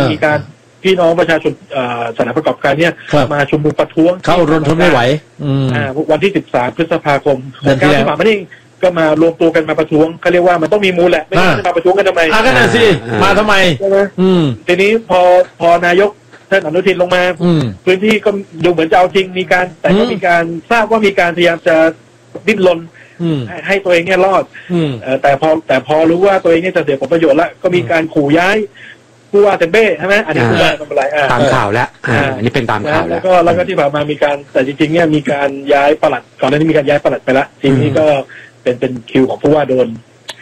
มีการพี่น้องประชาชนสถานประกอบการเนี่ยมาชุมนุมประท้วงเขาอดทนไม่ไหววันที่13 พฤษภาคมการที่ผ่านมานี่ก็มารวมตัวกันมาประท้วงเขาเรียกว่ามันต้องมีมูลแหละไม่ใช่มาประท้วงกันทำไมก็นั่นสิมาทำไมใช่ไหมทีนี้พอนายกท่านอนุทินลงมาพื้นที่ก็ดูเหมือนจะเอาจริงมีการแต่ก็มีการทราบว่ามีการพยายามจะดิ้นรนให้ตัวเองเนี่ยรอดแต่พอรู้ว่าตัวเองเนี่ยจะเสียผลประโยชน์แล้วก็มีการขู่ย้ายผู้ว่าเต็มเบ้ใช่ไหมอันนี้คืออะไรตามข่าวแล้วอันนี้เป็นตามข่าวแล้วก็ที่ผ่านมามีการแต่จริงๆเนี่ยมีการย้ายปลัดก่อนหน้านี้มีการย้ายปลัดไปละทีนี้ก็เป็นคิวของผู้ว่าโดน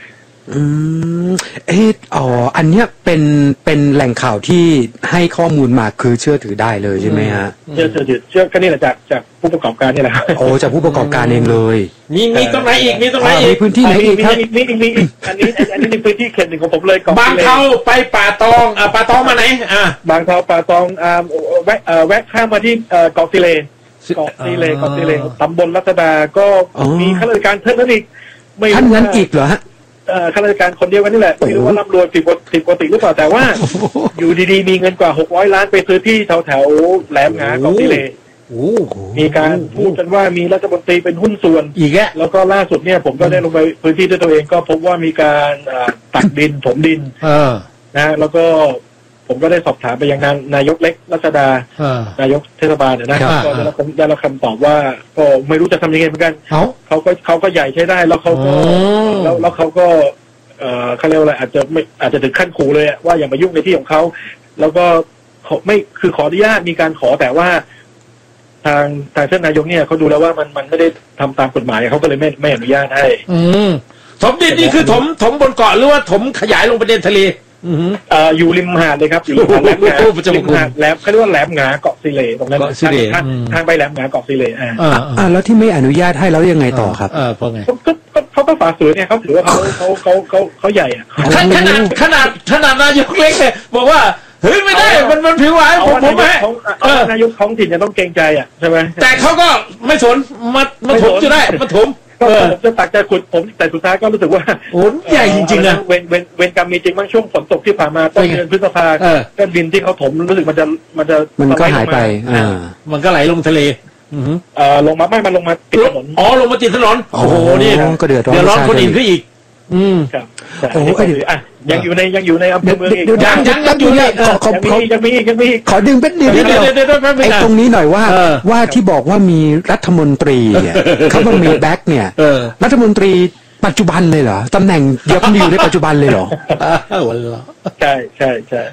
อันเนี้ยเป็นแหล่งข่าวที่ให้ข้อมูลมาคือเชื่อถือได้เลยใช่ไหมฮะเชื่อก็นี่แหละจากผู้ประกอบการนี่แหละโอ้จากผู้ประกอบการเองเลยมีตรงไหนอีกมีตรงไหนอีกพื้นที่ไหนอีกครับมีอันนี้ในพื้นที่เขตหนึ่งของผมเลยบางเทาไปป่าตองป่าตองมาไหนบางเทาป่าตองแวะข้ามมาที่เกาะสิเลตำบลรัตดาก็มีข้าราชการท่านนั้นอีกท่านนั้นอีกเหรอฮะข้าราชการคนเดียวกันนี่แหละไม่รู้ว่าร่ำรวยผิดปกติหรือเปล่าแต่ว่าอยู่ดีๆมีเงินกว่า600 ล้านไปซื้อที่แถวแหลมหงาเกาะสิเลมีการพูดกันว่ามีรัฐมนตรีเป็นหุ้นส่วนอีกแล้วก็ล่าสุดเนี่ยผมก็ได้ลงไปพื้นที่ด้วยตัวเองก็พบว่ามีการตักดินถมดินนะแล้วก็ผมก็ได้สอบถามไปยังนายกเล็กรัชดานายกเทศบาลนะก็ได้รับคำตอบว่าก็ไม่รู้จะทำยังไงเหมือนกันเขาก็ใหญ่ใช้ได้แล้วเขาก็แล้วเขาก็เขาเรียกว่าอะไรอาจจะถึงขั้นขู่เลยว่าอย่ามายุ่งในที่ของเขาแล้วก็ไม่คือขออนุญาตมีการขอแต่ว่าทางท่านนายกเนี่ยเขาดูแล้วว่ามันไม่ได้ทำตามกฎหมายเขาก็เลยไม่อนุญาตให้ถมดินนี่คือถมบนเกาะหรือว่าถมขยายลงไปในทะเลอยู่ริมหาดเลยครับอยู่ริมหาดแหลมหาดแหลมเขาเรียกว่าแหลมหงาเกาะสิเลตรงนั้นทางไปแหลมหงาเกาะสิเลแล้วที่ไม่อนุญาตให้แล้วยังไงต่อครับเพราะไงเขาก็ฝ่าฝืนเนี่ยเขาถือว่าเขาใหญ่อะขนาดนายกเล็กเนี่ยบอกว่าเฮ้ยไม่ได้มันผิวหวานผมแม่นายกท้องถิ่นจะต้องเกรงใจอ่ะใช่ไหมแต่เขาก็ไม่สนมาถมจะได้มาถมผมจะตักใจขุดผมแต่สุดท้ายก็รู้สึกว่าโอ้ใหญ่จริงๆนะเวนกรรมมีจริงบางช่วงฝนตกที่ผ่านมาต้นเดือนพฤษภาก็ดินที่เขาถมรู้สึกมันก็หายไปมันก็ไหลลงทะเลลงมาไม่มันลงมาติดถนนลงมาติดถนนโอ้โหนี่ก็เดือดร้อนคนอื่นขึ้นอีกครับโอ้ยังอยู่ในอำเภอเมืองอีกยังอยู่เนี่ยยังมีขอดึงเป็นเดียวไอ้ตรงนี้หน่อยว่าที่บอกว่ามีรัฐมนตรีเนี่ยเขาต้องมีแบ็คเนี่ยรัฐมนตรีปัจจุบันเลยเหรอตำแหน่งเดียวกันอยู่ในปัจจุบันเลยเหรอใช่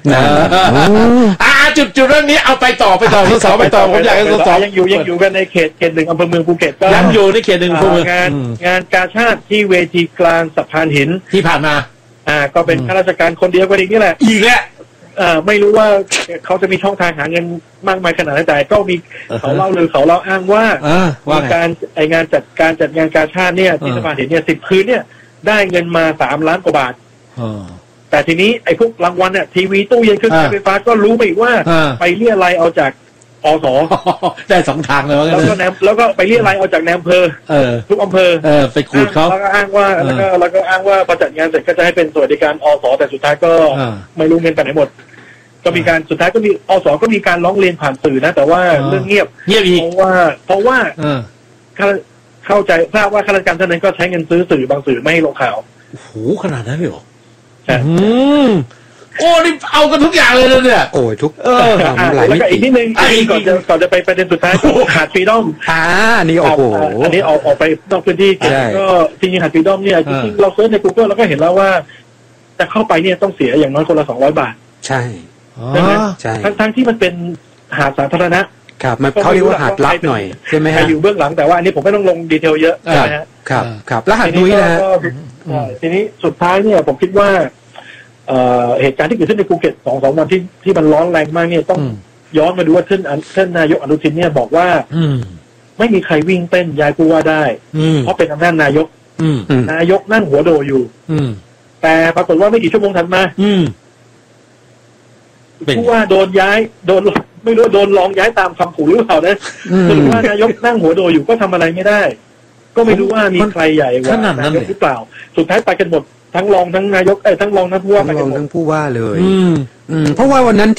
จุดเรื่องนี้เอาไปต่อที่สองไปต่อผมอยากให้สองยังอยู่กันในเขตหนึ่งอำเภอเมืองภูเก็ตก็ยังอยู่ในเขตหนึ่งอำเภอเมืองงานกาชาติที่เวทีกลางสะพานหินที่ผ่านมาก็เป็นข้าราชการคนเดียวกันอีกนี่แหละอีกแล้วไม่รู้ว่าเขาจะมีช่องทางหาเงินมากมายขนาดไหนแต่ก็มีเขาเล่าอ้างว่าการงานจัดงานกาชาติเนี่ยที่สะพานหินเนี่ย10 คืนเนี่ยได้เงินมา3 ล้านกว่าบาทแต่ทีนี้ไอ้พวกรางวัลเนี่ยทีวีตู้เย็นเครื่องใช้ไฟฟ้าก็รู้ไปอีกว่าไปเรียอะไรเอาจากอสได้2 ทางเลยแล้วก็ไปเรียอะไรเอาจากแนมอำเภอทุกอำเภอไปขูดเขาแล้วก็อ้างว่าแล้วก็อ้างว่าพอจัดงานเสร็จก็จะให้เป็นสวัสดิการอสแต่สุดท้ายก็ไม่รู้เงินไปไหนหมดก็มีการสุดท้ายก็มีอสก็มีการร้องเรียนผ่านสื่อนะแต่ว่าเรื่องเงียบอีกเพราะว่าเข้าใจทราบว่าข้าราชการท่านนั้นก็ใช้เงินซื้อสื่อบางสื่อไม่ให้ลงข่าวโอ้โหขนาดนั้นเลยเหรอใช่โอ้นี่เอากันทุกอย่างเลยเนี่ยโอ้ยทุกแล้วก็อีกนิดนึงก่อนจะไปประเด็นสุดท้ายหาดฟรีดอมนี่โอ้โหอันนี้ออกไปนอกพื้นที่ก็จริงๆหาดฟรีดอมเนี่ยจริงๆเราเซิร์ชใน Google เราก็เห็นแล้วว่าจะเข้าไปเนี่ยต้องเสียอย่างน้อยคนละ200 บาทใช่ไหมทั้งที่มันเป็นหาดสาธารณะครับมันเขาเรียกว่าหาดลับหน่อยใช่ไหมฮะอยู่เบื้องหลังแต่ว่าอันนี้ผมไม่ต้องลงดีเทลเยอะนะฮะครับแล้วหาดนุ้ยนะทีนี้สุดท้ายเนี่ยผมคิดว่าเหตุการณ์ที่เกิดขึ้นในภูเก็ต2 วันที่มันร้อนแรงมากเนี่ยต้องย้อนมาดูว่าท่านนายกอนุทินเนี่ยบอกว่าไม่มีใครวิ่งเต้นย้ายผู้ว่าได้เพราะเป็นอำนาจนายกนั่งหัวโดอยู่แต่ปรากฏว่าไม่กี่ชั่วโมงถัดมาผู้ว่าโดนย้ายไม่รู้โดนลองย้ายตามคำขู่หรือเปล่านะสรุปว่านายกนั่งหัวโดอยู่ก็ทำอะไรไม่ได้ก็ไม่รู้ว่ามีใครใหญ่กว่านายกหรือเปล่าสุดท้ายไปกันหมดทั้งรองทั้งนายกทั้งรองทั้งผู้ว่าทั้งรองทั้งผู้ว่าเลยเพราะว่าวันนั้น